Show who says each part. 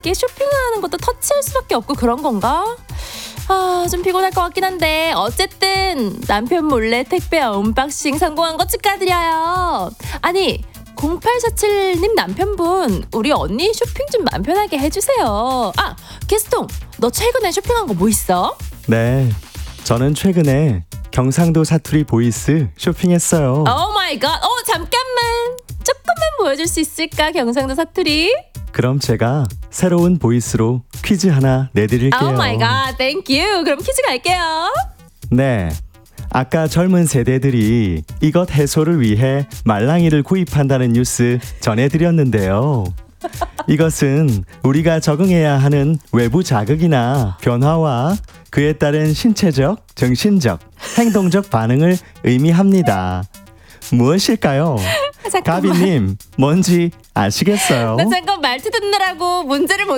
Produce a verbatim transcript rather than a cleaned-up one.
Speaker 1: 이게 쇼핑하는 것도 터치할 수밖에 없고 그런 건가? 아, 좀 피곤할 것 같긴 한데 어쨌든 남편 몰래 택배 언박싱 성공한 거 축하드려요. 아니 공팔사칠님 남편분 우리 언니 쇼핑 좀 마음 편하게 해주세요. 아, 게스통 너 최근에 쇼핑한 거 뭐 있어?
Speaker 2: 네, 저는 최근에 경상도 사투리 보이스 쇼핑했어요.
Speaker 1: 오 마이 갓. 어, 잠깐만 조금만 보여줄 수 있을까? 경상도 사투리.
Speaker 2: 그럼 제가 새로운 보이스로 퀴즈 하나 내드릴게요.
Speaker 1: 오 마이 갓, 땡큐. 그럼 퀴즈 갈게요.
Speaker 2: 네, 아까 젊은 세대들이 이것 해소를 위해 말랑이를 구입한다는 뉴스 전해드렸는데요. 이것은 우리가 적응해야 하는 외부 자극이나 변화와 그에 따른 신체적, 정신적, 행동적 반응을 의미합니다. 무엇일까요?
Speaker 1: 잠깐만.
Speaker 2: 가비님, 뭔지 아시겠어요?
Speaker 1: 나 잠깐 말투 듣느라고 문제를 못